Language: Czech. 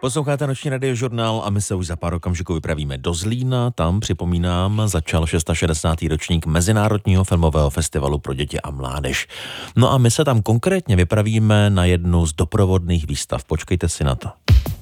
Posloucháte Noční radiožurnál a my se už za pár okamžiků vypravíme do Zlína. Tam, připomínám, začal 660. ročník Mezinárodního filmového festivalu pro děti a mládež. No a my se tam konkrétně vypravíme na jednu z doprovodných výstav. Počkejte si na to.